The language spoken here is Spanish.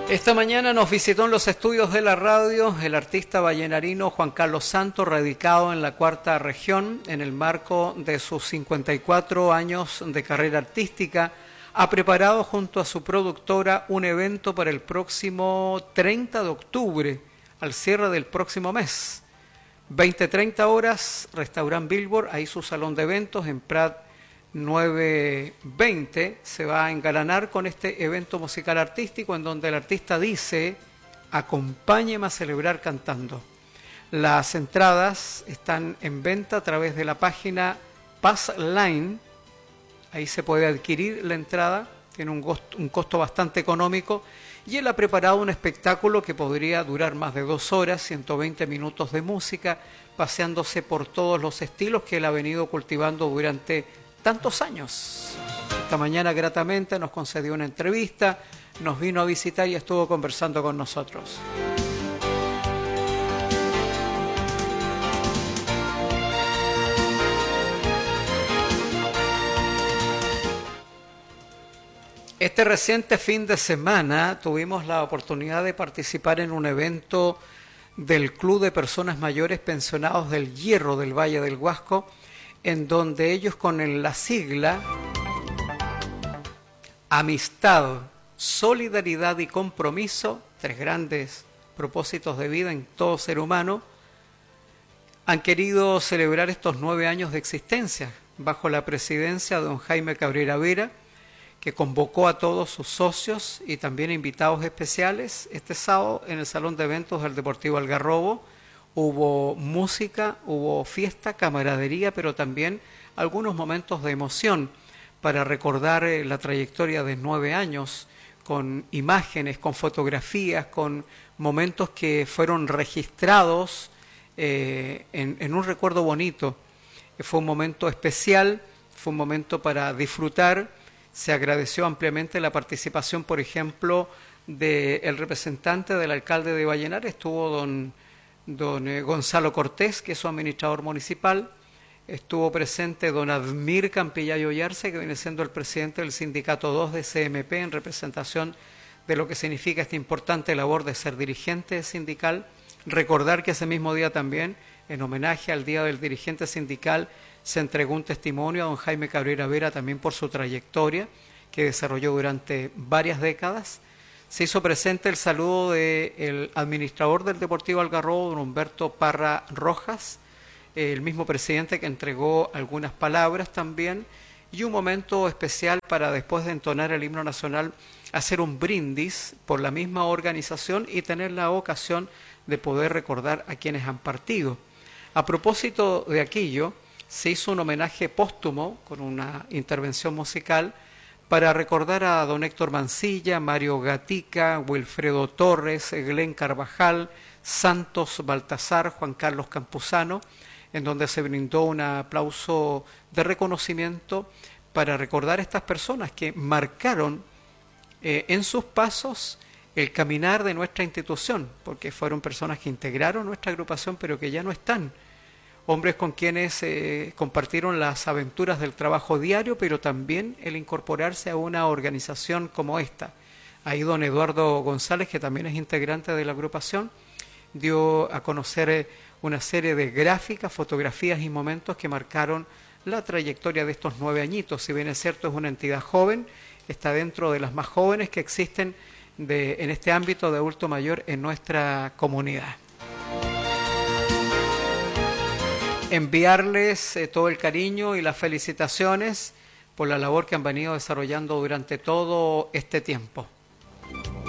Esta mañana nos visitó en los estudios de la radio el artista vallenarino Juan Carlos Santos, radicado en la Cuarta Región, en el marco de sus 54 años de carrera artística. Ha preparado junto a su productora un evento para el próximo 30 de octubre, al cierre del próximo mes. 20-30 horas, Restaurant Billboard, ahí su salón de eventos en Prat 920, se va a engalanar con este evento musical artístico en donde el artista dice: acompáñeme a celebrar cantando. Las entradas están en venta a través de la página Passline. Ahí se puede adquirir la entrada, tiene un costo bastante económico, y él ha preparado un espectáculo que podría durar más de 2 horas, 120 minutos de música, paseándose por todos los estilos que él ha venido cultivando durante tantos años. Esta mañana gratamente nos concedió una entrevista, nos vino a visitar y estuvo conversando con nosotros. Este reciente fin de semana tuvimos la oportunidad de participar en un evento del Club de Personas Mayores Pensionados del Hierro del Valle del Huasco, en donde ellos con la sigla Amistad, Solidaridad y Compromiso, 3 grandes propósitos de vida en todo ser humano, han querido celebrar estos 9 años de existencia bajo la presidencia de don Jaime Cabrera Vera, que convocó a todos sus socios y también invitados especiales este sábado en el Salón de Eventos del Deportivo Algarrobo. Hubo música, hubo fiesta, camaradería, pero también algunos momentos de emoción para recordar la trayectoria de 9 años, con imágenes, con fotografías, con momentos que fueron registrados en un recuerdo bonito. Fue un momento especial, fue un momento para disfrutar. Se agradeció ampliamente la participación, por ejemplo, del representante del alcalde de Vallenar. Estuvo don Gonzalo Cortés, que es su administrador municipal. Estuvo presente don Admir Campillayo Yarse, que viene siendo el presidente del sindicato 2 de CMP, en representación de lo que significa esta importante labor de ser dirigente sindical. Recordar que ese mismo día también, en homenaje al Día del Dirigente Sindical, se entregó un testimonio a don Jaime Cabrera Vera, también por su trayectoria que desarrolló durante varias décadas. Se hizo presente el saludo del administrador del Deportivo Algarrobo, don Humberto Parra Rojas, el mismo presidente, que entregó algunas palabras también, y un momento especial para, después de entonar el himno nacional, hacer un brindis por la misma organización y tener la ocasión de poder recordar a quienes han partido. A propósito de aquello, se hizo un homenaje póstumo con una intervención musical para recordar a don Héctor Mancilla, Mario Gatica, Wilfredo Torres, Glenn Carvajal, Santos Baltasar, Juan Carlos Campuzano, en donde se brindó un aplauso de reconocimiento para recordar a estas personas que marcaron en sus pasos el caminar de nuestra institución, porque fueron personas que integraron nuestra agrupación, pero que ya no están. Hombres con quienes compartieron las aventuras del trabajo diario, pero también el incorporarse a una organización como esta. Ahí don Eduardo González, que también es integrante de la agrupación, dio a conocer una serie de gráficas, fotografías y momentos que marcaron la trayectoria de estos 9 añitos. Si bien es cierto, es una entidad joven, está dentro de las más jóvenes que existen en este ámbito de adulto mayor en nuestra comunidad. Enviarles todo el cariño y las felicitaciones por la labor que han venido desarrollando durante todo este tiempo.